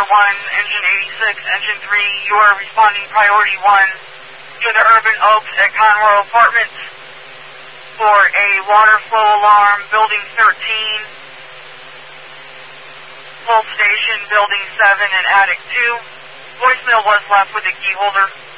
1, Engine 86, Engine 3, you are responding priority 1 to the Urban Oaks at Conroe Apartments for a water flow alarm, Building 13, Full Station, Building 7, and Attic 2. Voicemail was left with a key holder.